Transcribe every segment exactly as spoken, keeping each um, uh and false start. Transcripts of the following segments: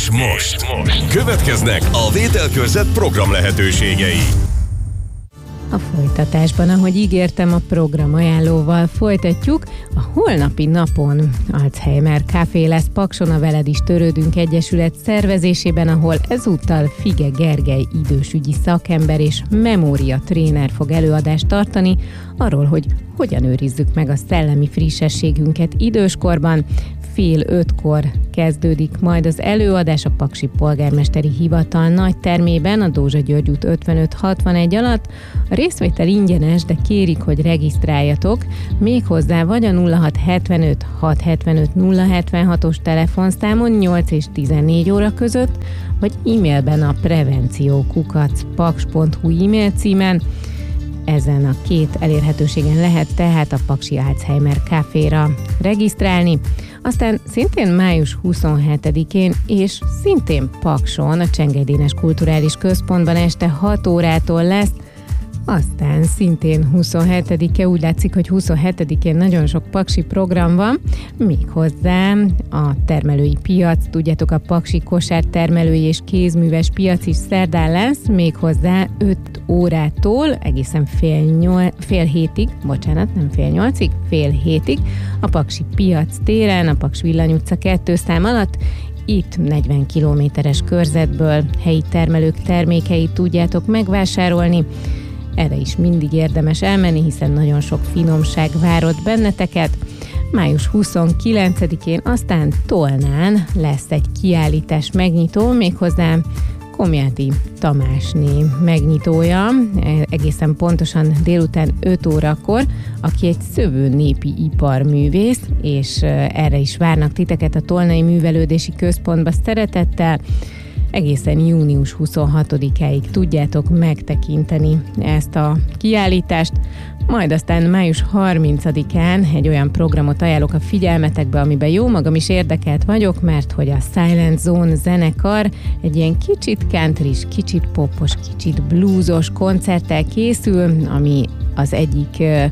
És most, most következnek a Vételkörzet program lehetőségei. A folytatásban, ahogy ígértem, a program ajánlóval folytatjuk. A holnapi napon Alzheimer Café lesz Pakson, a Veled is törődünk egyesület szervezésében, ahol ezúttal Fige Gergely idősügyi szakember és memória tréner fog előadást tartani arról, hogy hogyan őrizzük meg a szellemi frissességünket időskorban. Fél ötkor kezdődik majd az előadás a Paksi Polgármesteri Hivatal nagy termében, a Dózsa György út ötvenöt hatvanegy alatt. A részvétel ingyenes, de kérik, hogy regisztráljatok, méghozzá vagy a nulla hat hetvenöt hat hetvenöt nulla hetvenhatos telefonszámon nyolc és tizennégy óra között, vagy e-mailben a prevenció kukac paks pont hu e-mail címen. Ezen a két elérhetőségen lehet tehát a Paksi Alzheimer Caféra regisztrálni. Aztán szintén május huszonhetedikén és szintén Pakson, a Csengely Dénes Kulturális Központban este hat órától lesz. Aztán szintén huszonhetedike, úgy látszik, hogy huszonhetedikén nagyon sok paksi program van, méghozzá a termelői piac, tudjátok, a Paksi Kosár termelői és kézműves piac is szerdán lesz, méghozzá öt órától egészen fél, nyol, fél hétig, bocsánat, nem fél nyolcig, fél hétig, a Paksi Piac téren, a Paks Villany utca kettő szám alatt. Itt negyven kilométeres körzetből helyi termelők termékeit tudjátok megvásárolni. Erre is mindig érdemes elmenni, hiszen nagyon sok finomság várott benneteket. május huszonkilencedikén aztán Tolnán lesz egy kiállítás megnyitó, méghozzá Komjáti Tamásné megnyitója, egészen pontosan délután öt órakor, aki egy szövő népi iparművész, és erre is várnak titeket a Tolnai Művelődési Központba szeretettel. Egészen június huszonhatodikáig tudjátok megtekinteni ezt a kiállítást, majd aztán május harmincadikán egy olyan programot ajánlok a figyelmetekbe, amiben jó magam is érdekelt vagyok, mert hogy a Silent Zone zenekar egy ilyen kicsit countrys, kicsit popos, kicsit bluesos koncerttel készül, ami az egyik uh,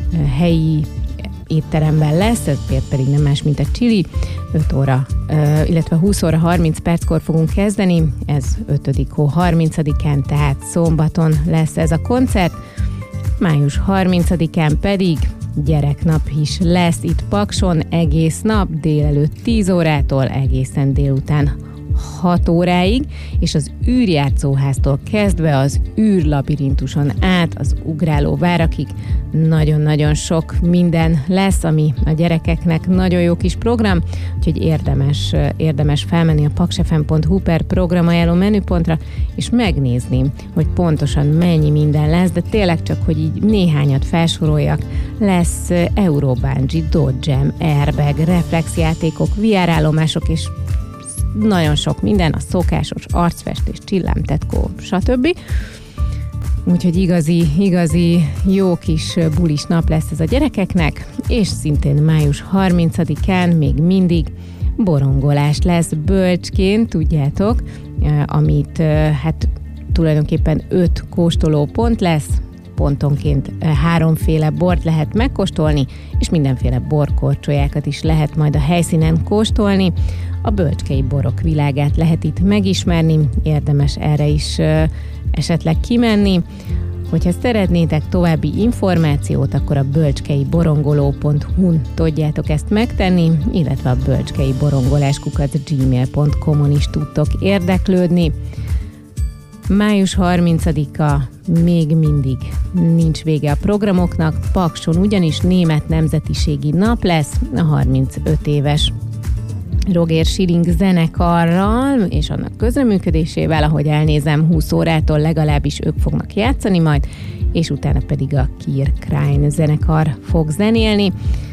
helyi étteremben lesz, ez pedig nem más, mint a Chili. öt óra, illetve húsz óra harminc perckor fogunk kezdeni, ez ötödik hó harmincadikán, tehát szombaton lesz ez a koncert. május harmincadikán pedig gyereknap is lesz itt Pakson, egész nap, délelőtt tíz órától egészen délután hat óráig, és az űrjátszóháztól kezdve az űrlabirintuson át az ugráló várakig nagyon-nagyon sok minden lesz, ami a gyerekeknek nagyon jó kis program, úgyhogy érdemes, érdemes felmenni a paksfm pont hu per programajánló menüpontra, és megnézni, hogy pontosan mennyi minden lesz, de tényleg csak, hogy így néhányat felsoroljak, lesz Eurobungee, Dodge Jam, Airbag, reflexjátékok, vé er állomások, és nagyon sok minden, a szokásos arcfestés, csillámtetkó, stb. Úgyhogy igazi, igazi jó kis bulis nap lesz ez a gyerekeknek, és szintén május harmincadikán még mindig borongolás lesz Bölcskén, tudjátok, amit hát tulajdonképpen öt kóstolópont lesz, pontonként háromféle bort lehet megkóstolni, és mindenféle borkorcsolyákat is lehet majd a helyszínen kóstolni. A bölcskei borok világát lehet itt megismerni, érdemes erre is uh, esetleg kimenni. Hogyha szeretnétek további információt, akkor a bölcskei borongoló pont hu-n tudjátok ezt megtenni, illetve a bölcskei borongolás kukac gmail pont com-on is tudtok érdeklődni. május harmincadika még mindig nincs vége a programoknak, Pakson ugyanis német nemzetiségi nap lesz, a harmincöt éves Roger Schilling zenekarral és annak közreműködésével, ahogy elnézem, húsz órától legalábbis ők fognak játszani majd, és utána pedig a Kier Krein zenekar fog zenélni.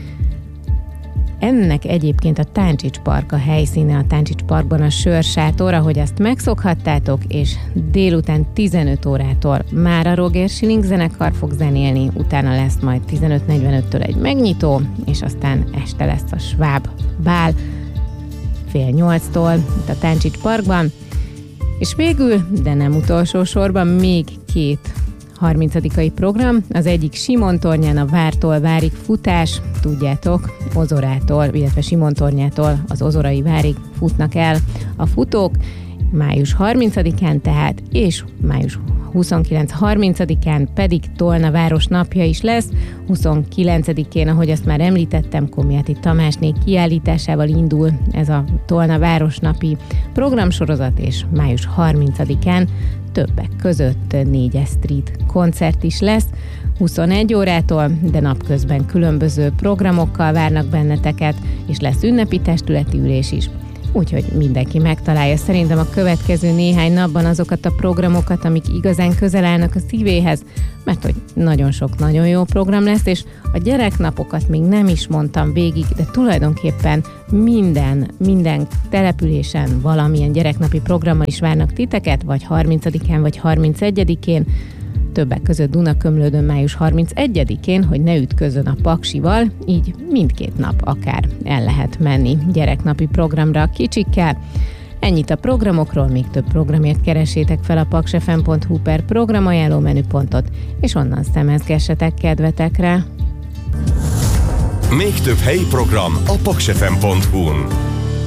Ennek egyébként a Táncsics Park a helyszíne, a Táncsics Parkban a sörsátor, ahogy azt megszokhattátok, és délután tizenöt órától már a Roger Schilling zenekar fog zenélni, utána lesz majd tizenöt negyvenöttől egy megnyitó, és aztán este lesz a Schwab bál, fél nyolctól itt a Táncsics Parkban, és végül, de nem utolsó sorban még két harmincadikai program. Az egyik Simontornyán a Vártól Várig futás, tudjátok, Ozorától, illetve Simontornyától az Ozorai Várig futnak el a futók, május harmincadikán tehát, és május huszonkilenc-harmincadikán pedig Tolna város napja is lesz. huszonkilencedikén, ahogy azt már említettem, Komjáti Tamásné kiállításával indul ez a Tolna városnapi programsorozat, és május harmincadikán többek között négyes Street koncert is lesz, huszonegy órától, de napközben különböző programokkal várnak benneteket, és lesz ünnepi testületi ülés is. Úgyhogy mindenki megtalálja szerintem a következő néhány napban azokat a programokat, amik igazán közel állnak a szívéhez, mert hogy nagyon sok nagyon jó program lesz, és a gyereknapokat még nem is mondtam végig, de tulajdonképpen minden, minden településen valamilyen gyereknapi programmal is várnak titeket, vagy harmincadikán, vagy harmincegyedikén, többek között Dunakömlődön május harmincegyedikén, hogy ne ütközön a Paksival, így mindkét nap akár el lehet menni gyereknapi programra a kicsikkel. Ennyit a programokról, még több programért keresétek fel a paksfm pont hu per programajánló menüpontot, és onnan szemezgessetek kedvetekre. Még több helyi program a paksfm pont hu-n.